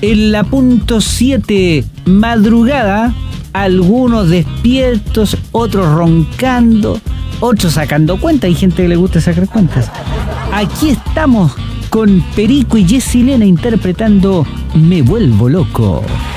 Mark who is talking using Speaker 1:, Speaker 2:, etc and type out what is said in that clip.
Speaker 1: En la punto 7, madrugada, algunos despiertos, otros roncando, otros sacando cuentas. Hay gente que le gusta sacar cuentas. Aquí estamos con Perico y Jessy Lena interpretando Me Vuelvo Loco.